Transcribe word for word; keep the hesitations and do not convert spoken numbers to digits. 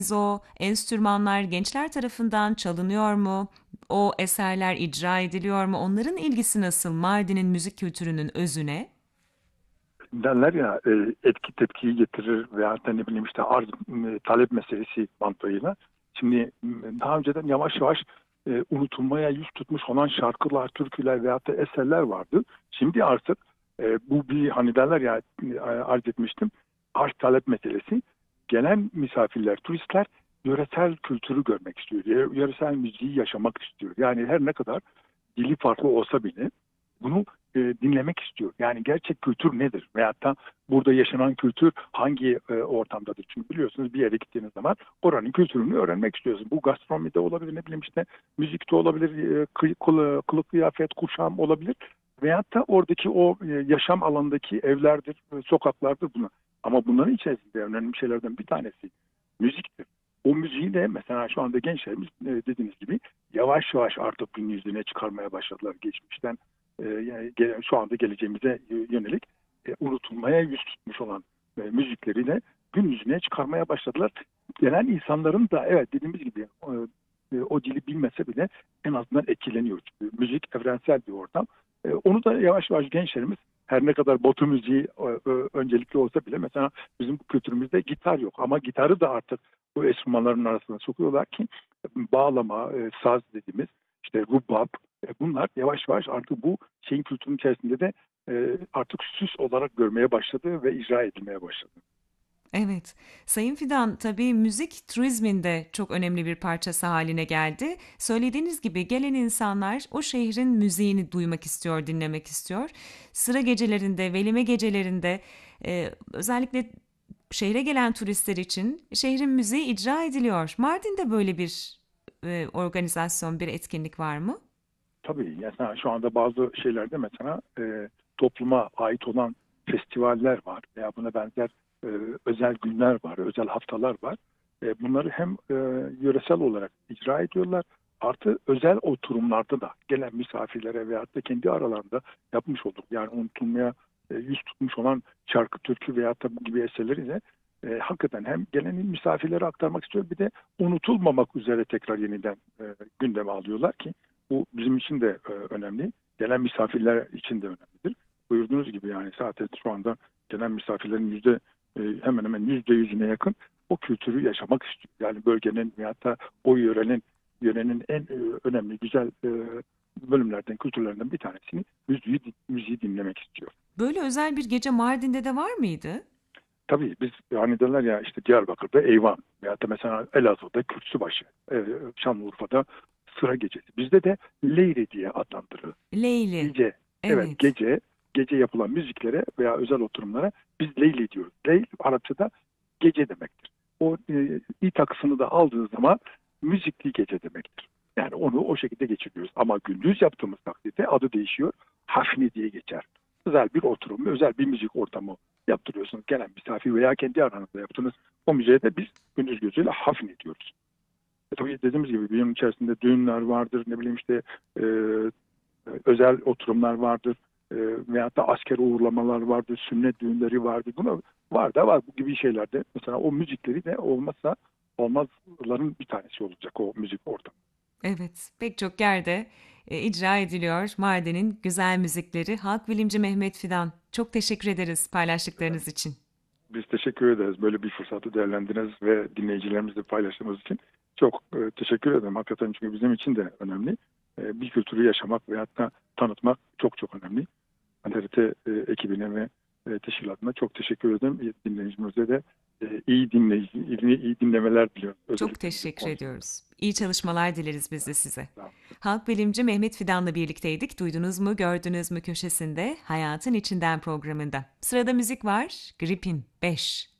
o enstrümanlar gençler tarafından çalınıyor mu? O eserler icra ediliyor mu? Onların ilgisi nasıl Mardin'in müzik kültürünün özüne? Derler ya e, etki tepkiyi getirir veya da ne bileyim işte arz e, talep meselesi mantığıyla. Şimdi m, daha önceden yavaş yavaş e, unutulmaya yüz tutmuş olan şarkılar, türküler veyahut da eserler vardı. Şimdi artık e, bu bir hani derler ya e, arz etmiştim arz talep meselesi. Gelen misafirler, turistler yöresel kültürü görmek istiyor. yö- Yöresel müziği yaşamak istiyor. Yani her ne kadar dili farklı olsa bile bunu e, dinlemek istiyor. Yani gerçek kültür nedir? Veyahut da burada yaşanan kültür hangi e, ortamdadır? Çünkü biliyorsunuz bir yere gittiğiniz zaman oranın kültürünü öğrenmek istiyorsunuz. Bu gastronomide olabilir, ne bileyim işte müzikte olabilir, e, kıy- kılı- kılık kıyafet, kuşam olabilir. Veyahut da oradaki o e, yaşam alanındaki evlerdir, e, sokaklardır bunlar. Ama bunların içerisinde önemli şeylerden bir tanesi müziktir. O müziği de mesela şu anda gençlerimiz e, dediğiniz gibi yavaş yavaş artık gün yüzüne çıkarmaya başladılar geçmişten e, yani gele- şu anda geleceğimize yönelik e, unutulmaya yüz tutmuş olan e, müzikleri de gün yüzüne çıkarmaya başladılar. Gelen insanların da evet dediğimiz gibi e, e, o dili bilmese bile en azından etkileniyor. Çünkü müzik evrensel bir ortam. E, onu da yavaş yavaş gençlerimiz her ne kadar Batı müziği e, e, öncelikli olsa bile mesela bizim kültürümüzde gitar yok ama gitarı da artık bu enstrümanların arasına sokuyorlar ki bağlama, e, saz dediğimiz işte rubab, e, bunlar yavaş yavaş artık bu şeyin kültürünün içerisinde de e, artık süs olarak görmeye başladı ve icra edilmeye başladı. Evet. Sayın Fidan, tabii müzik turizmin de çok önemli bir parçası haline geldi. Söylediğiniz gibi gelen insanlar o şehrin müziğini duymak istiyor, dinlemek istiyor. Sıra gecelerinde, velime gecelerinde e, özellikle şehre gelen turistler için şehrin müziği icra ediliyor. Mardin'de böyle bir e, organizasyon, bir etkinlik var mı? Tabii mesela şu anda bazı şeylerde mesela e, topluma ait olan festivaller var veya buna benzer e, özel günler var, özel haftalar var. E, bunları hem e, yöresel olarak icra ediyorlar, artı özel oturumlarda da gelen misafirlere veyahut da kendi aralarında yapmış olduk. Yani unutulmaya e, yüz tutmuş olan şarkı, türkü veyahut da bu gibi eserleri de e, hakikaten hem gelen misafirlere aktarmak istiyor, bir de unutulmamak üzere tekrar yeniden e, gündeme alıyorlar ki bu bizim için de e, önemli. Gelen misafirler için de önemlidir. Buyurduğunuz gibi yani zaten şu anda gelen misafirlerin yüzde e, hemen hemen yüzde yüzüne yakın o kültürü yaşamak istiyor. Yani bölgenin veyahut da o yörenin yörenin en e, önemli güzel e, bölümlerden, kültürlerinden bir tanesini müziği, müziği dinlemek istiyor. Böyle özel bir gece Mardin'de de var mıydı? Tabii biz hani derler ya işte Diyarbakır'da Eyvan veyahut da mesela Elazığ'da Kürsübaşı, e, Şanlıurfa'da Sıra Gecesi. Bizde de Leyli diye adlandırılır. Leyli. Gece, evet Evet. gece, gece yapılan müziklere veya özel oturumlara biz Leyli diyoruz. Leyl Arapçada gece demektir. O e, i takısını da aldığı zaman müzikli gece demektir. Yani onu o şekilde geçiriyoruz. Ama gündüz yaptığımız takdirde adı değişiyor. Hafni diye geçer. Özel bir oturum, özel bir müzik ortamı yaptırıyorsunuz. Gelen misafir veya kendi aranızda yaptığınız o müziğe de biz gündüz gözüyle Hafni diyoruz. E tabii dediğimiz gibi bunun içerisinde düğünler vardır, ne bileyim işte e, özel oturumlar vardır e, veyahut da asker uğurlamalar vardır, sünnet düğünleri vardır. Buna var da var bu gibi şeylerde. Mesela o müzikleri de olmazsa olmazların bir tanesi olacak o müzik ortamı. Evet, pek çok yerde e, icra ediliyor Mardin'in güzel müzikleri. Halk bilimci Mehmet Fidan, çok teşekkür ederiz paylaştıklarınız için. Biz teşekkür ederiz böyle bir fırsatı değerlendiriniz ve dinleyicilerimizle paylaştığımız için. Çok e, teşekkür ederim hakikaten çünkü bizim için de önemli. E, bir kültürü yaşamak veyahut da tanıtmak çok çok önemli. T R T e, ekibine ve e, teşkilatına çok teşekkür ederim. Dinleyicimize de e, iyi dinleyici, iyi, iyi dinlemeler diliyorum. Çok Özellikle müzik teşekkür konusunda. ediyoruz. İyi çalışmalar dileriz biz de size. Sağ olun. Halk bilimci Mehmet Fidan'la birlikteydik. Duydunuz mu, gördünüz mü köşesinde Hayatın İçinden programında. Sırada müzik var. Gripin beş.